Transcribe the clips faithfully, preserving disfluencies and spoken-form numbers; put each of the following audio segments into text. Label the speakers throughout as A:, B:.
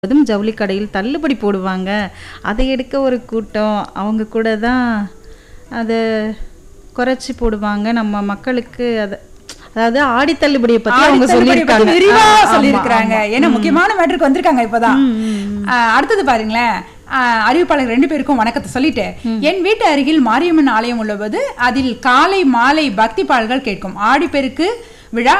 A: அதுவும் ஜவுளி கடையில் தள்ளுபடி போடுவாங்க. அதை எடுக்க ஒரு கூட்டம். அவங்க கூட தான் அதை குறைச்சி போடுவாங்க. நம்ம மக்களுக்கு அதை அதாவது ஆடி தள்ளுபடியை பத்தி அவங்க சொல்லியிருக்காங்க.
B: விரிவா சொல்லியிருக்கிறாங்க. ஏன்னா முக்கியமான மேட்டருக்கு வந்திருக்காங்க இப்பதான். அடுத்தது பாருங்களேன், அறிவிப்பாளர் ரெண்டு பேருக்கும் வணக்கத்தை சொல்லிட்டு, என் வீட்டு அருகில் மாரியம்மன் ஆலயம் உள்ளது. அதில் காலை மாலை பக்தி பாடல்கள் கேட்கும். ஆடிப்பெருக்கு விழா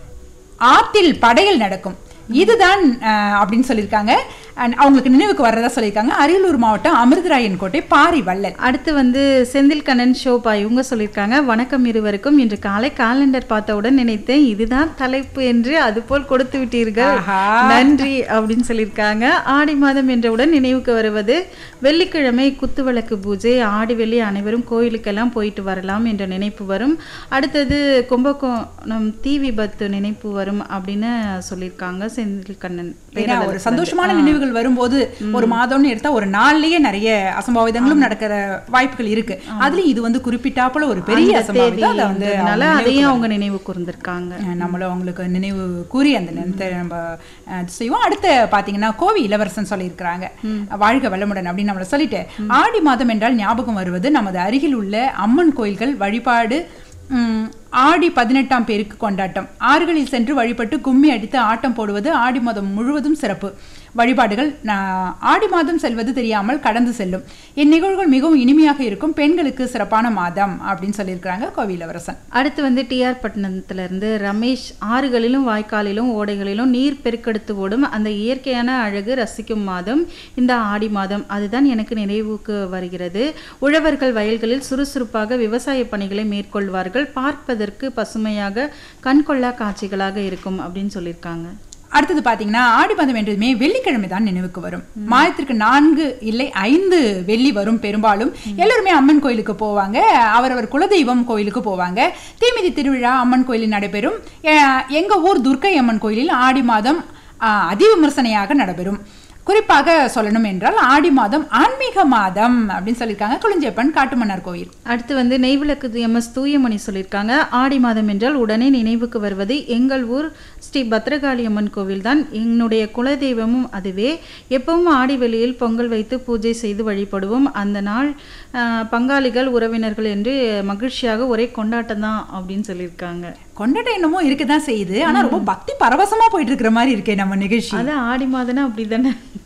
B: ஆத்தில் படையல் நடக்கும். இதுதான் அப்படின்னு சொல்லியிருக்காங்க. அவங்களுக்கு நினைவுக்கு வர்றதா சொல்லியிருக்காங்க. அரியலூர் மாவட்டம் அமிர்தராயன் கோட்டை பாரி வள்ளல்.
A: அடுத்து வந்து செந்தில் கண்ணன் ஷோபா இவங்க சொல்லியிருக்காங்க. வணக்கம் இருவருக்கும். இன்று காலை காலண்டர் பார்த்தவுடன் நினைத்தேன் இதுதான் தலைப்பு என்று, அதுபோல் கொடுத்து விட்டீர்கள், நன்றி அப்படின்னு சொல்லியிருக்காங்க. ஆடி மாதம் என்றவுடன் நினைவுக்கு வருவது வெள்ளிக்கிழமை குத்துவிளக்கு பூஜை. ஆடி வெள்ளி அனைவரும் கோயிலுக்கெல்லாம் போயிட்டு வரலாம் என்ற நினைப்பு வரும். அடுத்தது கும்பகோணம் தீ விபத்து நினைப்பு வரும் அப்படின்னு சொல்லியிருக்காங்க செந்தில் கண்ணன்.
B: ஒரு சந்தோஷமான நினைவுகள் வரும்போது ஒரு மாதம்னு எடுத்தா ஒரு நாள்லயே நிறைய அசம்பாவிதங்களும் நடக்கிற வாய்ப்புகள் இருக்கு. அதுல இது வந்து குறிப்பிட்டாப்புல ஒரு பெரிய அசம்பாவிதம். அதை வந்து
A: அதையும் அவங்க நினைவு கூர்ந்திருக்காங்க.
B: நம்மளும் அவங்களுக்கு நினைவு கூறி அந்த நேரத்தை நம்ம செய்வோம். அடுத்து பாத்தீங்கன்னா கோவி இளவரசன் சொல்லியிருக்கிறாங்க, வாழ்க வளமுடன் அப்படின்னு நம்மள சொல்லிட்டு, ஆடி மாதம் என்றால் ஞாபகம் வருவது நமது அருகில் உள்ள அம்மன் கோயில்கள் வழிபாடு. ஆடி பதினெட்டாம் பேருக்கு கொண்டாட்டம். ஆறுகளில் சென்று வழிபட்டு கும்மி அடித்து ஆட்டம் போடுவது ஆடி மாதம் முழுவதும் சிறப்பு வழிபாடுகள். ஆடி மாதம் செல்வது தெரியாமல் கடந்து செல்லும். இந்நிகழ்வுகள் மிகவும் இனிமையாக இருக்கும். பெண்களுக்கு சிறப்பான மாதம் அப்படின்னு சொல்லியிருக்கிறாங்க கோவிலவரசன்.
A: அடுத்து வந்து டிஆர் பட்டணத்துல இருந்து ரமேஷ், ஆறுகளிலும் வாய்க்காலிலும் ஓடைகளிலும் நீர் பெருக்கெடுத்து ஓடும் அந்த இயற்கையான அழகு ரசிக்கும் மாதம் இந்த ஆடி மாதம். அதுதான் எனக்கு நினைவுக்கு வருகிறது. உழவர்கள் வயல்களில் சுறுசுறுப்பாக விவசாய பணிகளை மேற்கொள்வார்கள். பார்ப்பதற்கு பசுமையாக கண்கொள்ளா காட்சிகளாக இருக்கும் அப்படின்னு சொல்லியிருக்காங்க.
B: அடுத்தது பாத்தீங்கன்னா ஆடி மாதம் என்றதுமே வெள்ளிக்கிழமை தான் நினைவுக்கு வரும். மாதத்திற்கு நான்கு இல்லை ஐந்து வெள்ளி வரும். பெரும்பாலும் எல்லாருமே அம்மன் கோயிலுக்கு போவாங்க. அவரவர் குலதெய்வம் கோயிலுக்கு போவாங்க. தீமிதி திருவிழா அம்மன் கோயிலில் நடைபெறும். எங்க ஊர் துர்க்கை அம்மன் கோயிலில் ஆடி மாதம் அதிவிமர்சனையாக நடைபெறும். குறிப்பாக சொல்லணும் என்றால் ஆடி மாதம் ஆன்மீக மாதம் அப்படின்னு சொல்லியிருக்காங்க கொளிஞ்சேப்பன் காட்டுமன்னார் கோயில்.
A: அடுத்து வந்து நெய்விளக்கு எம் எஸ் தூயமணி சொல்லியிருக்காங்க. ஆடி மாதம் என்றால் உடனே நினைவுக்கு வருவது எங்கள் ஊர் ஸ்ரீ பத்ரகாளி அம்மன் கோவில் தான். என்னுடைய குலதெய்வமும் அதுவே. எப்பவும் ஆடி வெளியில் பொங்கல் வைத்து பூஜை செய்து வழிபடுவோம். அந்த நாள் பங்காளிகள் உறவினர்கள் என்று மகிழ்ச்சியாக ஒரே கொண்டாட்டம் தான் அப்படின்னு சொல்லியிருக்காங்க.
B: கொண்டாட்டம் என்னமோ இருக்குதான் செய்யுது. ஆனா ரொம்ப பக்தி பரவசமா போயிட்டு இருக்கிற மாதிரி இருக்கே நம்ம நிகழ்ச்சி.
A: அதான் ஆடி மாதம்னா அப்படிதானே.